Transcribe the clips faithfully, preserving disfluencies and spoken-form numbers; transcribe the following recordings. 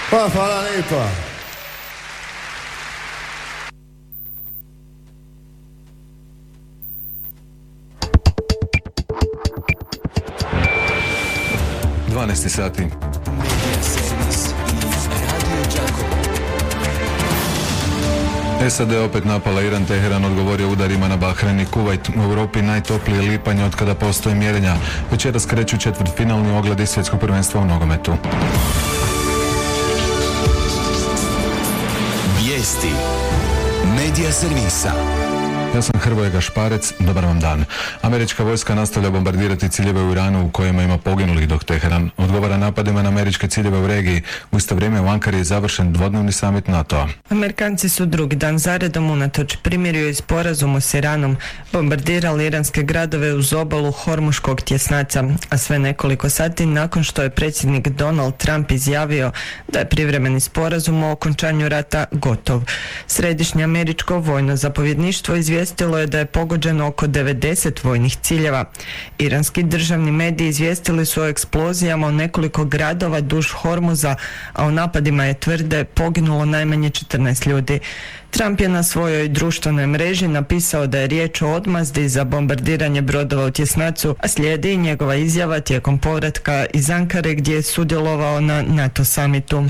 Pa hvala lijepa. dvanaest sati. S A D opet napala Iran, Teheran odgovorio udarima na Bahrein i Kuvajt. U Europi najtoplije lipanj od kada postoje mjerenja. Večeras kreću četvrtfinalni ogledi svjetskog prvenstva u nogometu. Vijesti Medija servisa. Ja sam Hrvoje Gašparec, dobar vam dan. Američka vojska nastavlja bombardirati ciljeve u Iranu u kojima ima poginulih, dok Teheran odgovara napadima na američke ciljeve u regiji. U isto vrijeme u Ankari je završen dvodnevni samit NATO-a. Amerikanci su drugi dan zaredom unatoč primirju i sporazumu s Iranom bombardirali iranske gradove uz obalu Hormuškog tjesnaca, a sve nekoliko sati nakon što je predsjednik Donald Trump izjavio da je privremeni sporazum o okončanju rata gotov. Središnje američko vojno zapovjedništvo izvijestilo Izvijestilo je da je pogođeno oko devedeset vojnih ciljeva. Iranski državni mediji izvijestili su o eksplozijama u nekoliko gradova duž Hormuza, a u napadima je tvrde poginulo najmanje četrnaest ljudi. Trump je na svojoj društvenoj mreži napisao da je riječ o odmazdi za bombardiranje brodova u tjesnacu, a slijedi njegova izjava tijekom povratka iz Ankare gdje je sudjelovao na NATO samitu.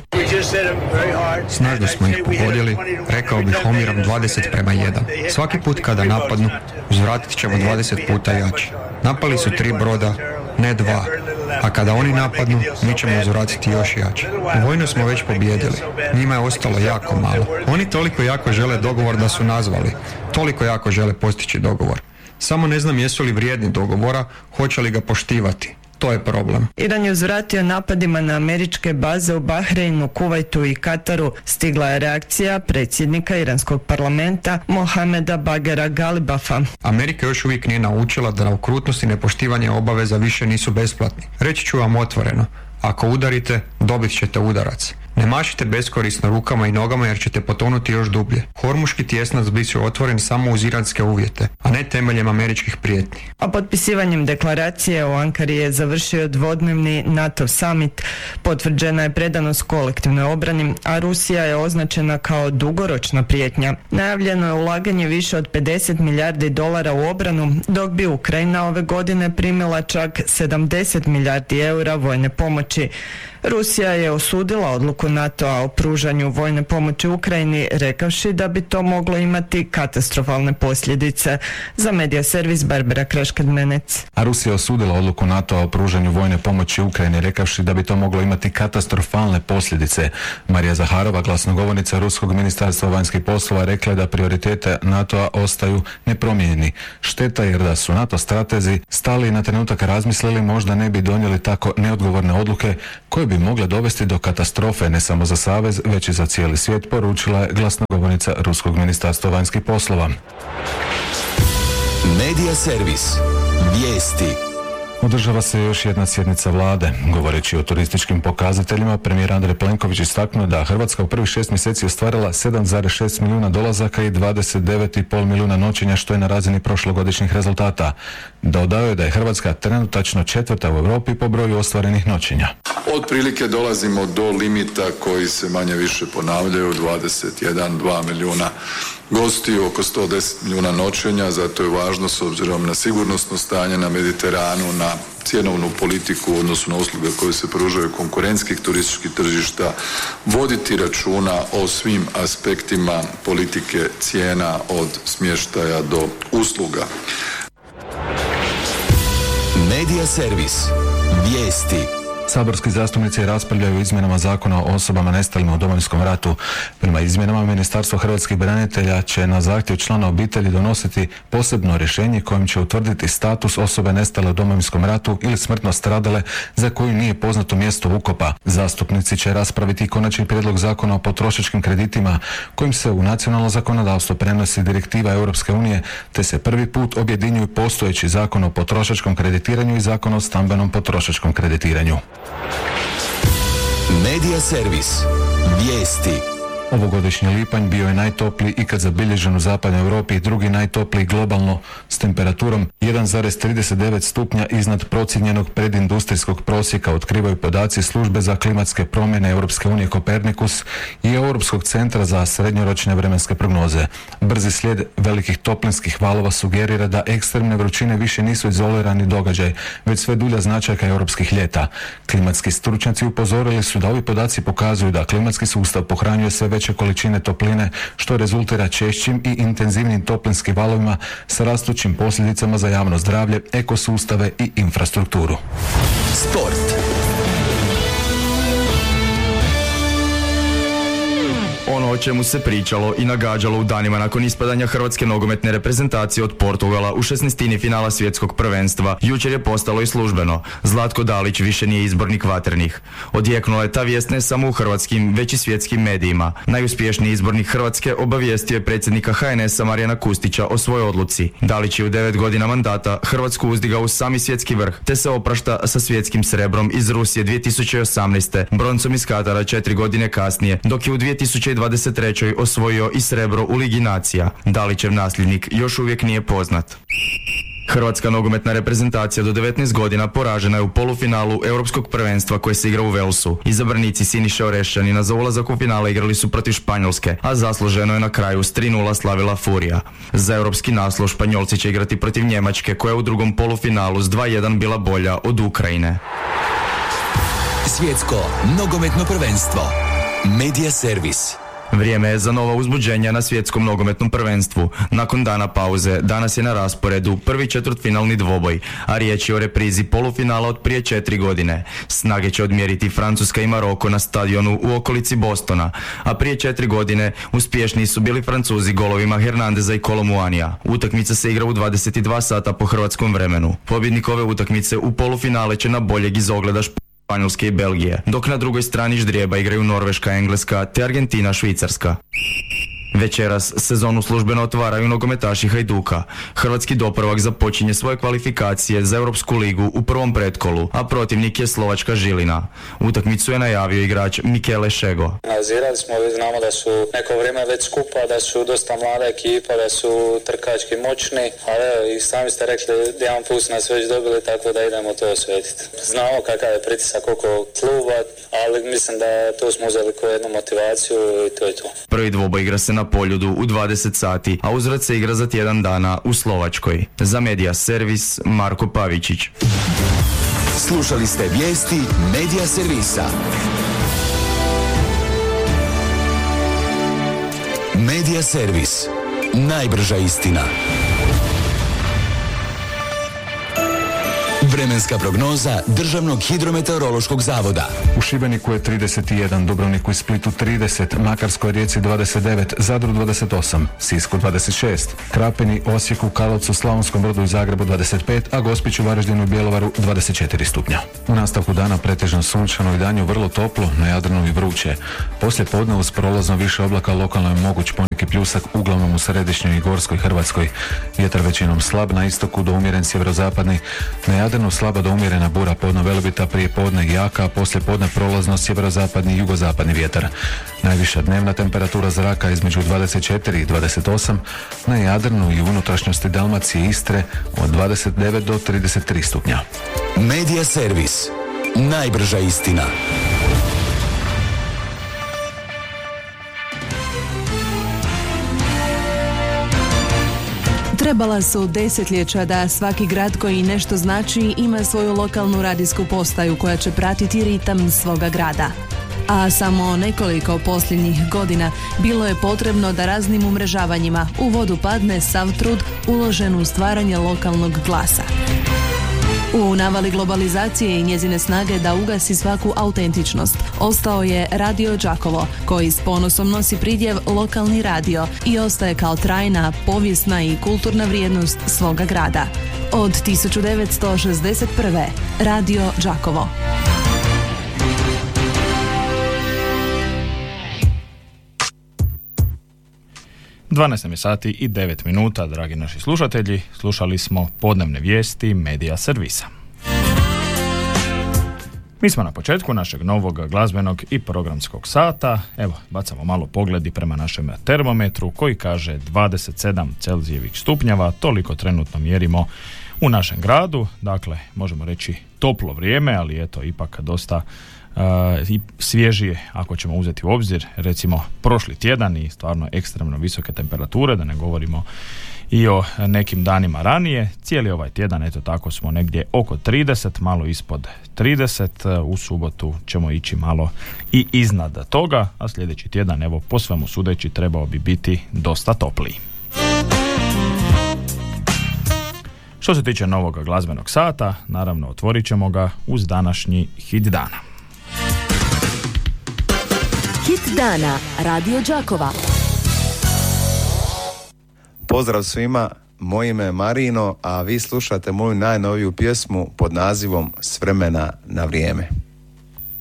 Snažno smo ih pogodili, rekao bih omjerom dvadeset prema jedan. Svaki put kada napadnu, uzvratit ćemo dvadeset puta jači. Napali su tri broda, ne dva. A kada oni napadnu, mi ćemo uzvratiti još jače. Vojno smo već pobijedili. Njima je ostalo jako malo. Oni toliko jako žele dogovor da su nazvali. Toliko jako žele postići dogovor. Samo ne znam jesu li vrijedni dogovora, hoće li ga poštivati. To je problem. Iran je uzvratio napadima na američke baze u Bahreinu, Kuvajtu i Kataru. Stigla je reakcija predsjednika iranskog parlamenta Mohameda Bagera Galibafa. Amerika još uvijek nije naučila da na okrutnost i nepoštivanje obaveza više nisu besplatni. Reći ću vam otvoreno. Ako udarite, dobit ćete udarac. Ne mašite beskorisno rukama i nogama jer ćete potonuti još dublje. Hormuški tjesnac bit će otvoren samo uz iranske uvjete, a ne temeljem američkih prijetnji. A potpisivanjem deklaracije u Ankari je završio dvodnevni NATO summit. Potvrđena je predanost kolektivnoj obrani, a Rusija je označena kao dugoročna prijetnja. Najavljeno je ulaganje više od pedeset milijardi dolara u obranu, dok bi Ukrajina ove godine primila čak sedamdeset milijardi eura vojne pomoći. Rusija je osudila odluku NATO-a o pružanju vojne pomoći Ukrajini, rekavši da bi to moglo imati katastrofalne posljedice. Za medija servis Barbara Kraškad-Menec. A Rusija je osudila odluku NATO-a o pružanju vojne pomoći Ukrajini, rekavši da bi to moglo imati katastrofalne posljedice. Marija Zaharova, glasnogovornica Ruskog ministarstva vanjskih poslova, rekla je da prioritete NATO-a ostaju nepromijenjeni. Šteta jer da su NATO stratezi stali i na trenutak razmislili, možda ne bi donijeli tako neodgovorne odluke koje bi mogle dovesti do katastrofe ne samo za Savez, već i za cijeli svijet, poručila je glasnogovornica Ruskog ministarstva vanjskih poslova. Medija servis. Vijesti. Održava se još jedna sjednica vlade. Govoreći o turističkim pokazateljima, premijer Andrej Plenković istaknuo da Hrvatska u prvih šest mjeseci ostvarila sedam zarez šest milijuna dolazaka i dvadeset devet zarez pet milijuna noćenja, što je na razini prošlogodišnjih rezultata. Dodao je da je Hrvatska trenutačno četvrta u Europi po broju ostvarenih noćenja. Otprilike dolazimo do limita koji se manje više ponavljaju, dvadeset jedan, dva milijuna gostiju, oko sto deset milijuna noćenja, zato je važno s obzirom na sigurnosno stanje na Mediteranu, na cjenovnu politiku u odnosu na usluge koje se pružaju konkurentskih turističkih tržišta, voditi računa o svim aspektima politike cijena od smještaja do usluga. Medija servis. Vijesti. Saborski zastupnici raspravljaju o izmjenama zakona o osobama nestalima u Domovinskom ratu. Prema izmjenama, Ministarstvo hrvatskih branitelja će na zahtjev člana obitelji donositi posebno rješenje kojim će utvrditi status osobe nestale u Domovinskom ratu ili smrtno stradale za koju nije poznato mjesto ukopa. Zastupnici će raspraviti konačni prijedlog zakona o potrošačkim kreditima kojim se u nacionalno zakonodavstvo prenosi direktiva Europske unije, te se prvi put objedinjuju postojeći zakon o potrošačkom kreditiranju i zakon o stambenom potrošačkom kreditiranju. Medija servis. Vijesti. Ovogodišnji lipanj bio je najtopliji ikad zabilježen u zapadnoj Europi i drugi najtopliji globalno s temperaturom jedan zarez trideset devet stupnja iznad procijenjenog predindustrijskog prosjeka, otkrivaju podaci službe za klimatske promjene Europske unije Kopernikus i Europskog centra za srednjoročne vremenske prognoze. Brzi slijed velikih toplinskih valova sugerira da ekstremne vrućine više nisu izolirani događaj, već sve dulja značajka europskih ljeta. Klimatski stručnjaci upozorili su da ovi podaci pokazuju da klimatski sustav pohranjuje sve veće količine topline, što rezultira češćim i intenzivnim toplinskim valovima sa rastućim posljedicama za javno zdravlje, ekosustave i infrastrukturu. Sport. Ono o čemu se pričalo i nagađalo u danima nakon ispadanja hrvatske nogometne reprezentacije od Portugala u šesnaestini finala svjetskog prvenstva, jučer je postalo i službeno. Zlatko Dalić više nije izbornik Vatrenih. Odjeknula je ta vijest ne samo u hrvatskim, već i svjetskim medijima. Najuspješniji izbornik Hrvatske obavijestio je predsjednika H N S-a Marijana Kustića o svojoj odluci. Dalić je u devet godina mandata Hrvatsku uzdigao u sami svjetski vrh, te se oprašta sa svjetskim srebrom iz Rusije dvije tisuće osamnaeste, broncom iz Katara četiri godine kasnije, dok je u dvije tisuće dvadeset trećoj osvojio i srebro u Ligi nacija. Dalićev nasljednik još uvijek nije poznat. Hrvatska nogometna reprezentacija do devetnaest godina poražena je u polufinalu Europskog prvenstva koje se igra u Walesu. Izabranici Siniše Orešćanina za ulazak u finale igrali su protiv Španjolske, a zasluženo je na kraju s tri nula slavila Furija. Za europski naslov Španjolci će igrati protiv Njemačke koja je u drugom polufinalu s dva jedan bila bolja od Ukrajine. Svjetsko nogometno prvenstvo. Media Servis. Vrijeme je za nova uzbuđenja na svjetskom nogometnom prvenstvu. Nakon dana pauze, danas je na rasporedu prvi četvrtfinalni dvoboj, a riječ je o reprizi polufinala od prije četiri godine. Snage će odmjeriti Francuska i Maroko na stadionu u okolici Bostona, a prije četiri godine uspješni su bili Francuzi golovima Hernandeza i Kolomuanija. Utakmica se igra u dvadeset dva sata po hrvatskom vremenu. Pobjednik ove utakmice u polufinale će na boljeg iz ogleda Španjolske i Belgije, dok na drugoj strani ždrijeba igraju Norveška, Engleska te Argentina, Švicarska. Večeras sezonu službeno otvaraju nogometaši Hajduka. Hrvatski doprvak započinje svoje kvalifikacije za Europsku ligu u prvom pretkolu, a protivnik je slovačka Žilina. Utakmicu je najavio igrač Mikele Šego. Analizirali smo, znamo da su neko vrijeme već skupa, da su dosta mlada ekipa, da su trkački moćni, ali evo, i sami ste rekli, jedan put nas već dobili, tako da idemo to osvetiti. Znamo kakav je pritisak oko kluba, ali mislim da to smo uzeli kao jednu motivaciju i to je to. Prvi dvoboj igra se na Poljudu u dvadeset sati, a uzvrat se igra za tjedan dana u Slovačkoj. Za Media Servis, Marko Pavičić. Slušali ste vijesti Media Servisa. Media Servis. Najbrža istina. Vremenska prognoza Državnog hidrometeorološkog zavoda. U Šibeniku je trideset jedan, Dubrovniku i Splitu trideset, Makarskoj, Rijeci dvadeset devet, Zadru dvadeset osam, Sisku dvadeset šest, Krapini, Osijeku, Karlovcu, Slavonskom Brodu i Zagrebu dvadeset pet, a Gospiću, Varaždinu i Bjelovaru dvadeset četiri stupnja. U nastavku dana pretežno sunčano i danju vrlo toplo, na Jadranu i vruće. Poslije podne uz prolazno više oblaka lokalno je moguć poneki pljusak, uglavnom u središnjoj i gorskoj Hrvatskoj. Vjetar većinom slab, na istoku do umjeren sjeverozapadni, na Jadranu slaba do umjerena bura, podno Velebita, prije podne jaka, a poslije podne prolazno sjeverozapadni i jugozapadni vjetar. Najviša dnevna temperatura zraka između dvadeset četiri i dvadeset osam, na Jadranu i unutrašnjosti Dalmacije i Istre od dvadeset devet do trideset tri stupnja. Media Servis. Najbrža istina. Trebala su desetljeća da svaki grad koji nešto znači ima svoju lokalnu radijsku postaju koja će pratiti ritam svoga grada. A samo nekoliko posljednjih godina bilo je potrebno da raznim umrežavanjima u vodu padne sav trud uložen u stvaranje lokalnog glasa. U navali globalizacije i njezine snage da ugasi svaku autentičnost, ostao je Radio Đakovo, koji s ponosom nosi pridjev lokalni radio i ostaje kao trajna, povijesna i kulturna vrijednost svoga grada. Od tisuću devetsto šezdeset prve. Radio Đakovo. dvanaest je sati i devet minuta, dragi naši slušatelji. Slušali smo podnevne vijesti Media Servisa. Mi smo na početku našeg novog glazbenog i programskog sata. Evo, bacamo malo pogledi prema našem termometru koji kaže dvadeset sedam Celzijevih stupnjeva, toliko trenutno mjerimo u našem gradu. Dakle, možemo reći toplo vrijeme, ali eto, ipak dosta uh, i svježije ako ćemo uzeti u obzir, recimo prošli tjedan i stvarno ekstremno visoke temperature, da ne govorimo i o nekim danima ranije. Cijeli ovaj tjedan, eto tako, smo negdje oko trideset, malo ispod trideset, u subotu ćemo ići malo i iznad toga, a sljedeći tjedan, evo, po svemu sudeći, trebao bi biti dosta topliji. Što se tiče novog glazbenog sata, naravno otvorit ćemo ga uz današnji hit dana. Hit dana, Radio Đakova. Pozdrav svima, moje ime je Marino, a vi slušate moju najnoviju pjesmu pod nazivom S vremena na vrijeme.